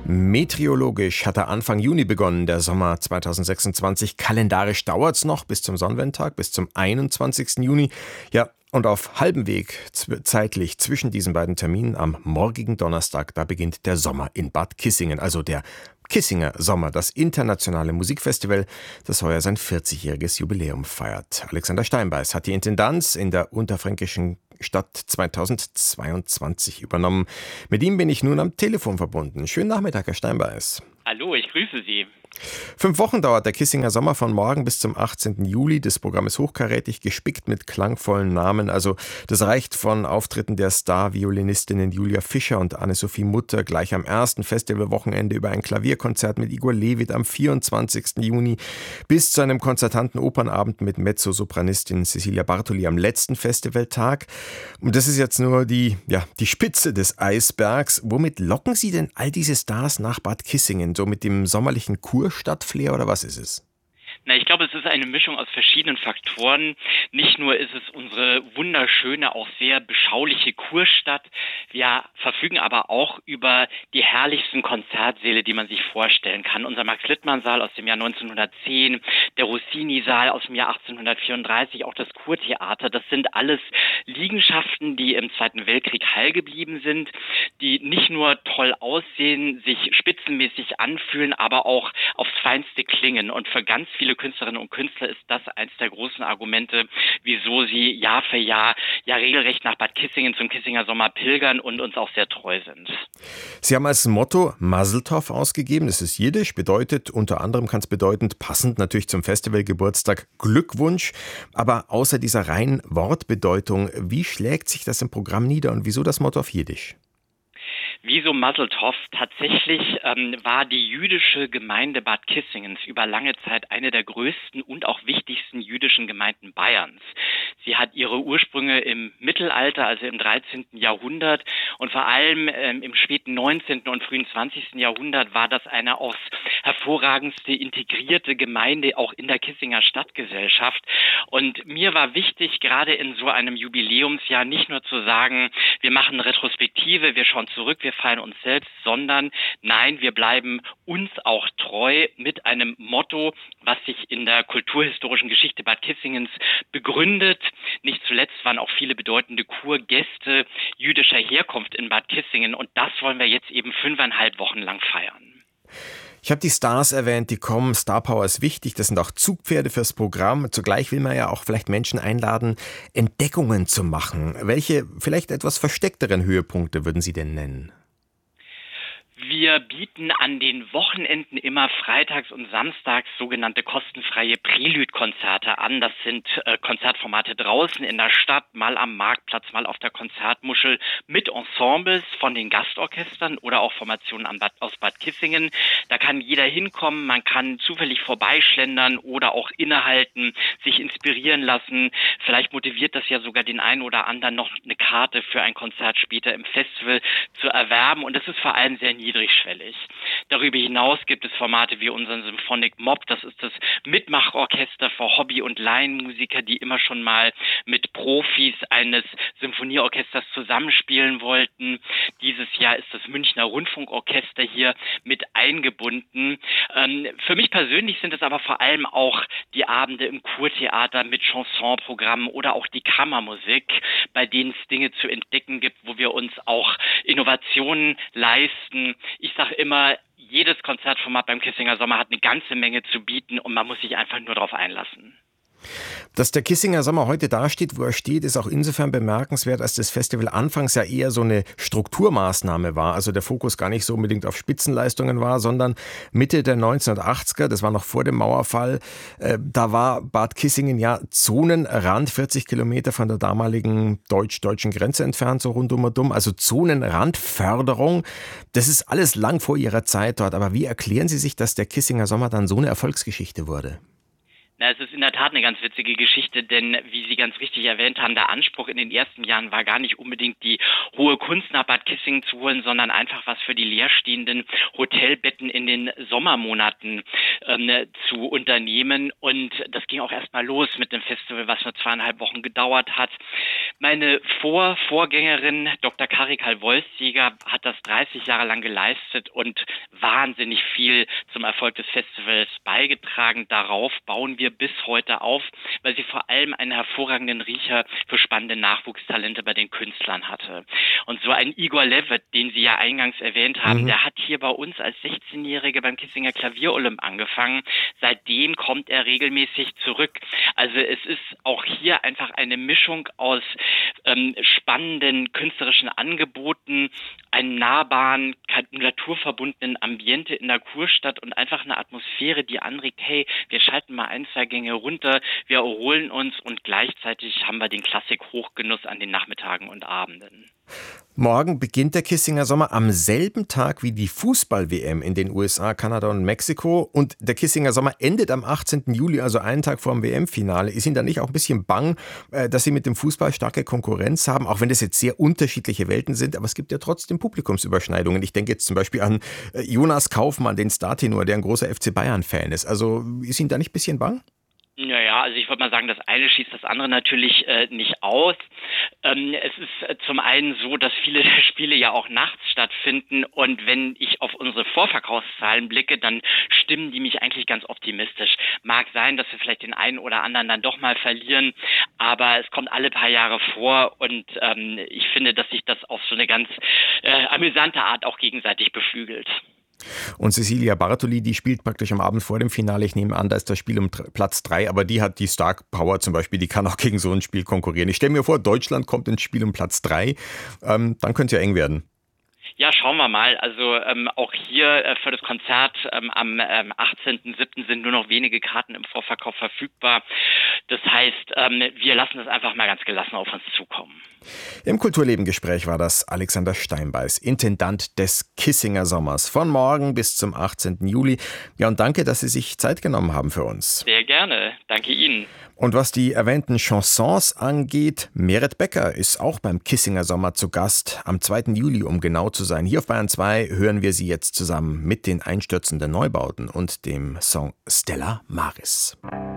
Meteorologisch hat er Anfang Juni begonnen, der Sommer 2026. Kalendarisch dauert's noch bis zum Sonnenwendtag, bis zum 21. Juni. Ja, und auf halbem Weg zeitlich zwischen diesen beiden Terminen am morgigen Donnerstag, da beginnt der Sommer in Bad Kissingen, also der Kissinger Sommer, das internationale Musikfestival, das heuer sein 40-jähriges Jubiläum feiert. Alexander Steinbeiß hat die Intendanz in der unterfränkischen Stadt 2022 übernommen. Mit ihm bin ich nun am Telefon verbunden. Schönen Nachmittag, Herr Steinbeiß. Hallo, ich grüße Sie. 5 Wochen dauert der Kissinger Sommer von morgen bis zum 18. Juli. Das Programm ist hochkarätig, gespickt mit klangvollen Namen. Also das reicht von Auftritten der Star-Violinistinnen Julia Fischer und Anne-Sophie Mutter gleich am ersten Festivalwochenende über ein Klavierkonzert mit Igor Levit am 24. Juni bis zu einem konzertanten Opernabend mit Mezzosopranistin Cecilia Bartoli am letzten Festivaltag. Und das ist jetzt nur die Spitze des Eisbergs. Womit locken Sie denn all diese Stars nach Bad Kissingen? So mit dem sommerlichen Kurstadtflair oder was ist es? Na, ich glaube, es ist eine Mischung aus verschiedenen Faktoren. Nicht nur ist es unsere wunderschöne, auch sehr beschauliche Kurstadt. Wir verfügen aber auch über die herrlichsten Konzertsäle, die man sich vorstellen kann. Unser Max-Littmann-Saal aus dem Jahr 1910, der Rossini-Saal aus dem Jahr 1834, auch das Kurtheater. Das sind alles Liegenschaften, die im Zweiten Weltkrieg heil geblieben sind, die nicht nur toll aussehen, sich spitzenmäßig anfühlen, aber auch aufs Feinste klingen. Und für ganz viele Künstlerinnen und Künstler ist das eins der großen Argumente, wieso sie Jahr für Jahr regelrecht nach Bad Kissingen zum Kissinger Sommer pilgern und uns auch sehr treu sind. Sie haben als Motto Mazel Tov ausgegeben. Das ist Jiddisch, bedeutet, unter anderem kann es bedeuten, passend natürlich zum Festivalgeburtstag, Glückwunsch. Aber außer dieser reinen Wortbedeutung, wie schlägt sich das im Programm nieder und wieso das Motto auf Jiddisch? Wieso Mazel Tov? Tatsächlich war die jüdische Gemeinde Bad Kissingens über lange Zeit eine der größten und auch wichtigsten jüdischen Gemeinden Bayerns. Sie hat ihre Ursprünge im Mittelalter, also im 13. Jahrhundert und vor allem im späten 19. und frühen 20. Jahrhundert war das eine aufs hervorragendste integrierte Gemeinde auch in der Kissinger Stadtgesellschaft. Und mir war wichtig, gerade in so einem Jubiläumsjahr nicht nur zu sagen, wir machen eine Retrospektive, wir schauen zurück, wir feiern uns selbst, sondern nein, wir bleiben uns auch treu mit einem Motto, was sich in der kulturhistorischen Geschichte Bad Kissingens begründet. Nicht zuletzt waren auch viele bedeutende Kurgäste jüdischer Herkunft in Bad Kissingen und das wollen wir jetzt eben 5,5 Wochen lang feiern. Ich habe die Stars erwähnt, die kommen. Star Power ist wichtig, das sind auch Zugpferde fürs Programm. Zugleich will man ja auch vielleicht Menschen einladen, Entdeckungen zu machen. Welche vielleicht etwas versteckteren Höhepunkte würden Sie denn nennen? Wir bieten an den Wochenenden immer freitags und samstags sogenannte kostenfreie Prelude-Konzerte an. Das sind Konzertformate draußen in der Stadt, mal am Marktplatz, mal auf der Konzertmuschel mit Ensembles von den Gastorchestern oder auch Formationen aus Bad Kissingen. Da kann jeder hinkommen, man kann zufällig vorbeischlendern oder auch innehalten, sich inspirieren lassen. Vielleicht motiviert das ja sogar den einen oder anderen noch eine Karte für ein Konzert später im Festival zu erwerben. Und es ist vor allem sehr niedrigschwellig. Darüber hinaus gibt es Formate wie unseren Symphonic Mob. Das ist das Mitmachorchester für Hobby- und Laienmusiker, die immer schon mal mit Profis eines Symphonieorchesters zusammenspielen wollten. Dieses Jahr ist das Münchner Rundfunkorchester hier mit eingebunden. Für mich persönlich sind es aber vor allem auch die Abende im Kurtheater mit Chansonprogrammen oder auch die Kammermusik, bei denen es Dinge zu entdecken gibt, wo wir uns auch Innovationen leisten. Ich sage immer, jedes Konzertformat beim Kissinger Sommer hat eine ganze Menge zu bieten und man muss sich einfach nur darauf einlassen. Dass der Kissinger Sommer heute dasteht, wo er steht, ist auch insofern bemerkenswert, als das Festival anfangs ja eher so eine Strukturmaßnahme war. Also der Fokus gar nicht so unbedingt auf Spitzenleistungen war, sondern Mitte der 1980er, das war noch vor dem Mauerfall, da war Bad Kissingen ja Zonenrand, 40 Kilometer von der damaligen deutschen Grenze entfernt, so rundum und dumm. Also Zonenrandförderung, das ist alles lang vor Ihrer Zeit dort. Aber wie erklären Sie sich, dass der Kissinger Sommer dann so eine Erfolgsgeschichte wurde? Na, es ist in der Tat eine ganz witzige Geschichte, denn wie Sie ganz richtig erwähnt haben, der Anspruch in den ersten Jahren war gar nicht unbedingt die hohe Kunst nach Bad Kissingen zu holen, sondern einfach was für die leerstehenden Hotelbetten in den Sommermonaten zu unternehmen. Und das ging auch erstmal los mit dem Festival, was nur 2,5 Wochen gedauert hat. Meine Vorgängerin, Dr. Karikal Wolfsjäger, hat das 30 Jahre lang geleistet und wahnsinnig viel zum Erfolg des Festivals beigetragen. Darauf bauen wir bis heute auf, weil sie vor allem einen hervorragenden Riecher für spannende Nachwuchstalente bei den Künstlern hatte. Und so ein Igor Levitt, den Sie ja eingangs erwähnt haben, der hat hier bei uns als 16-Jähriger beim Kissinger Klavierolymp angefangen. Seitdem kommt er regelmäßig zurück. Also es ist auch hier einfach eine Mischung aus spannenden künstlerischen Angeboten, einem nahbaren, naturverbundenen Ambiente in der Kurstadt und einfach eine Atmosphäre, die anregt, hey, wir schalten mal 1, 2 Gänge runter, wir erholen uns und gleichzeitig haben wir den Klassik-Hochgenuss an den Nachmittagen und Abenden. Morgen beginnt der Kissinger Sommer am selben Tag wie die Fußball-WM in den USA, Kanada und Mexiko. Und der Kissinger Sommer endet am 18. Juli, also einen Tag vor dem WM-Finale. Ist Ihnen da nicht auch ein bisschen bang, dass Sie mit dem Fußball starke Konkurrenz haben? Auch wenn das jetzt sehr unterschiedliche Welten sind, aber es gibt ja trotzdem Publikumsüberschneidungen. Ich denke jetzt zum Beispiel an Jonas Kaufmann, den Startenor, der ein großer FC Bayern-Fan ist. Also ist Ihnen da nicht ein bisschen bang? Naja, also ich würde mal sagen, das eine schließt das andere natürlich nicht aus. Es ist zum einen so, dass viele der Spiele ja auch nachts stattfinden und wenn ich auf unsere Vorverkaufszahlen blicke, dann stimmen die mich eigentlich ganz optimistisch. Mag sein, dass wir vielleicht den einen oder anderen dann doch mal verlieren, aber es kommt alle paar Jahre vor und ich finde, dass sich das auf so eine ganz amüsante Art auch gegenseitig beflügelt. Und Cecilia Bartoli, die spielt praktisch am Abend vor dem Finale. Ich nehme an, da ist das Spiel um Platz 3, aber die hat die Star Power zum Beispiel, die kann auch gegen so ein Spiel konkurrieren. Ich stelle mir vor, Deutschland kommt ins Spiel um Platz 3, dann könnte es ja eng werden. Ja, schauen wir mal. Also auch hier für das Konzert am 18.07. sind nur noch wenige Karten im Vorverkauf verfügbar. Das heißt, wir lassen es einfach mal ganz gelassen auf uns zukommen. Im Kulturleben-Gespräch war das Alexander Steinbeiß, Intendant des Kissinger Sommers, von morgen bis zum 18. Juli. Ja, und danke, dass Sie sich Zeit genommen haben für uns. Sehr gerne. Danke Ihnen. Und was die erwähnten Chansons angeht, Meret Becker ist auch beim Kissinger Sommer zu Gast. Am 2. Juli, um genau zu sein. Hier auf Bayern 2 hören wir sie jetzt zusammen mit den einstürzenden Neubauten und dem Song Stella Maris.